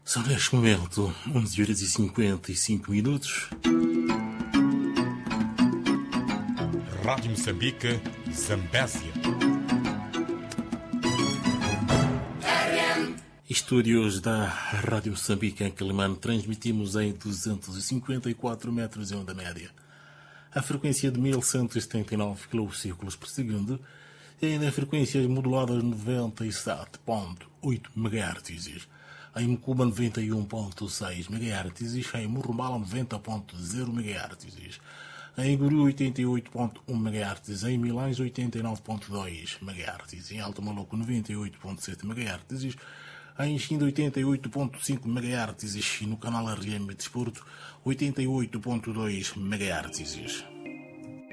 São neste momento 11 horas e 55 minutos. Rádio Moçambique, Zambésia. Estúdios da Rádio Moçambique em Quelimane, transmitimos em 254 metros em onda média. A frequência de 1179 km por segundo e na frequências moduladas 97.8 MHz. Em Mucuba 91.6 MHz, em Murrumbala 90.0 MHz, em Guru 88.1 MHz, em Milães 89.2 MHz, em Alto Maluco 98.7 MHz, em Xinda 88.5 MHz e no canal RM Desporto 88.2 MHz.